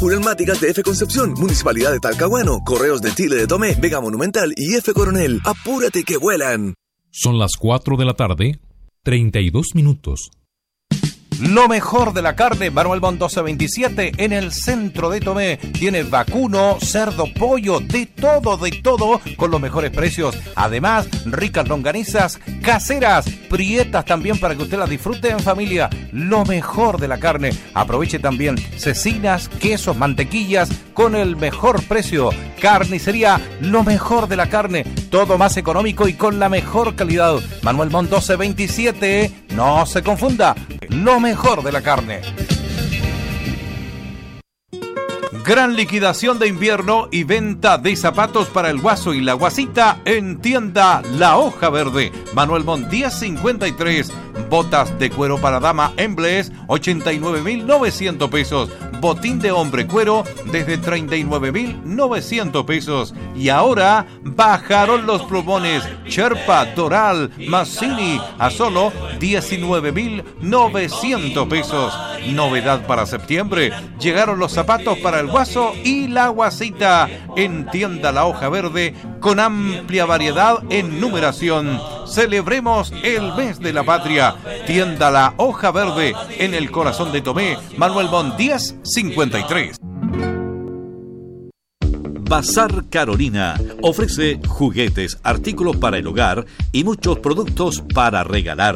Pulelmáticas de F Concepción, Municipalidad de Talcahuano, Correos de Chile de Tomé, Vega Monumental y F Coronel. ¡Apúrate que vuelan! Son las 4 de la tarde, 32 minutos. Lo mejor de la carne, Manuel Montt 1227, en el centro de Tomé. Tiene vacuno, cerdo, pollo, de todo, con los mejores precios. Además, ricas longanizas caseras, prietas también para que usted las disfrute en familia. Lo mejor de la carne. Aproveche también cecinas, quesos, mantequillas, con el mejor precio. Carnicería, lo mejor de la carne. Todo más económico y con la mejor calidad. Manuel Montt 1227, no se confunda. Lo mejor de la carne. Gran liquidación de invierno y venta de zapatos para el guaso y la guasita en tienda La Hoja Verde. Manuel Montt 1053. Botas de cuero para dama Emblees, 89.900 pesos. Botín de hombre cuero desde 39.900 pesos. Y ahora bajaron los plumones Sherpa, Doral, Mazzini a solo 19.900 pesos. Novedad para septiembre, llegaron los zapatos para el guaso y la guasita en tienda La Hoja Verde con amplia variedad en numeración. Celebremos el mes de la patria. Tienda La Hoja Verde en el corazón de Tomé, Manuel Montt 1053. Bazar Carolina ofrece juguetes, artículos para el hogar y muchos productos para regalar.